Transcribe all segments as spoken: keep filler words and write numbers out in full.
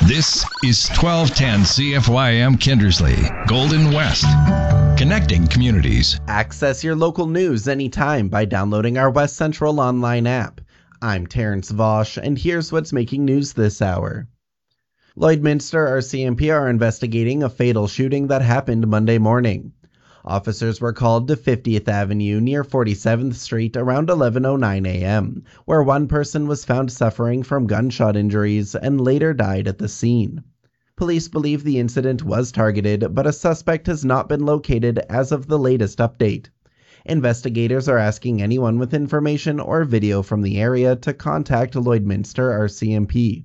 This is twelve ten C F Y M Kindersley, Golden West, connecting communities. Access your local news anytime by downloading our West Central online app. I'm Terrence Vosch, and here's what's making news this hour. Lloydminster R C M P are investigating a fatal shooting that happened Monday morning. Officers were called to fiftieth Avenue near forty-seventh Street around eleven oh nine a.m., where one person was found suffering from gunshot injuries and later died at the scene. Police believe the incident was targeted, but a suspect has not been located as of the latest update. Investigators are asking anyone with information or video from the area to contact Lloydminster R C M P.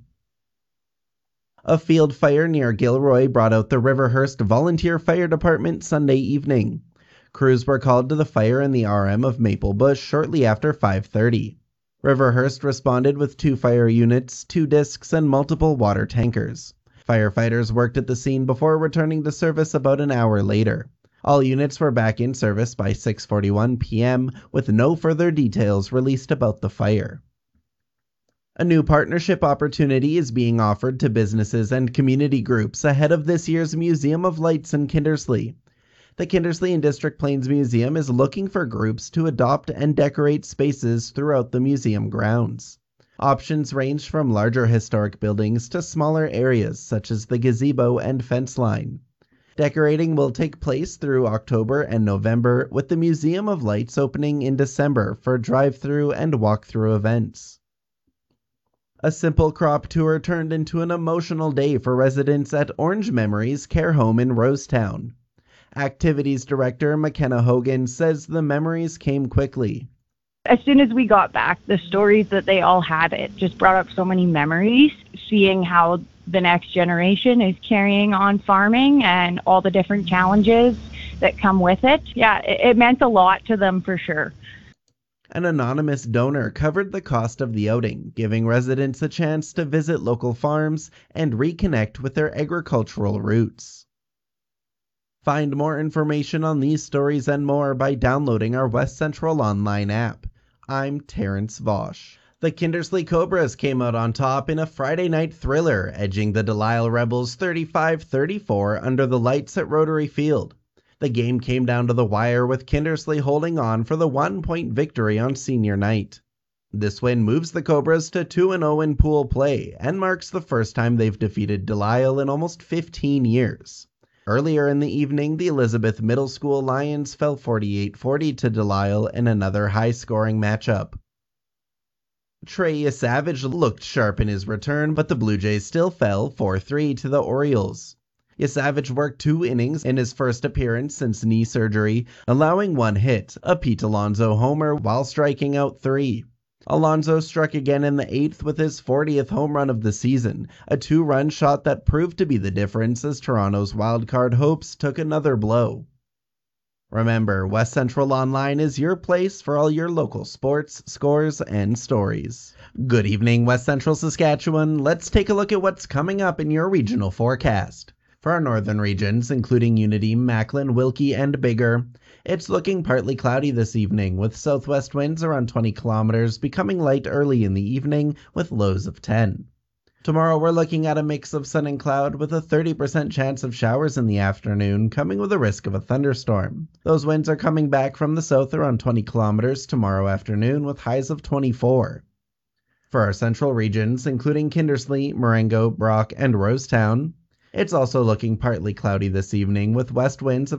A field fire near Gilroy brought out the Riverhurst Volunteer Fire Department Sunday evening. Crews were called to the fire in the R M of Maple Bush shortly after five thirty. Riverhurst responded with two fire units, two discs, and multiple water tankers. Firefighters worked at the scene before returning to service about an hour later. All units were back in service by six forty-one p.m., with no further details released about the fire. A new partnership opportunity is being offered to businesses and community groups ahead of this year's Museum of Lights in Kindersley. The Kindersley and District Plains Museum is looking for groups to adopt and decorate spaces throughout the museum grounds. Options range from larger historic buildings to smaller areas such as the gazebo and fence line. Decorating will take place through October and November, with the Museum of Lights opening in December for drive-through and walk-through events. A simple crop tour turned into an emotional day for residents at Orange Memories Care Home in Rosetown. Activities Director McKenna Hogan says the memories came quickly. As soon as we got back, the stories that they all had, it just brought up so many memories, seeing how the next generation is carrying on farming and all the different challenges that come with it. Yeah, it, it meant a lot to them for sure. An anonymous donor covered the cost of the outing, giving residents a chance to visit local farms and reconnect with their agricultural roots. Find more information on these stories and more by downloading our West Central online app. I'm Terrence Vosch. The Kindersley Cobras came out on top in a Friday night thriller, edging the Delisle Rebels thirty-five thirty-four under the lights at Rotary Field. The game came down to the wire, with Kindersley holding on for the one-point victory on senior night. This win moves the Cobras to two and oh in pool play and marks the first time they've defeated Delisle in almost fifteen years. Earlier in the evening, the Elizabeth Middle School Lions fell forty-eight forty to Delisle in another high-scoring matchup. Trey Savage looked sharp in his return, but the Blue Jays still fell four three to the Orioles. Yesavage worked two innings in his first appearance since knee surgery, allowing one hit, a Pete Alonso homer, while striking out three. Alonso struck again in the eighth with his fortieth home run of the season, a two-run shot that proved to be the difference as Toronto's wildcard hopes took another blow. Remember, West Central Online is your place for all your local sports, scores, and stories. Good evening, West Central Saskatchewan. Let's take a look at what's coming up in your regional forecast. For our northern regions, including Unity, Macklin, Wilkie, and Biggar, it's looking partly cloudy this evening, with southwest winds around twenty kilometers, becoming light early in the evening with lows of ten. Tomorrow we're looking at a mix of sun and cloud with a thirty percent chance of showers in the afternoon, coming with a risk of a thunderstorm. Those winds are coming back from the south around twenty kilometers tomorrow afternoon with highs of twenty-four. For our central regions, including Kindersley, Marengo, Brock, and Rosetown, it's also looking partly cloudy this evening with west winds of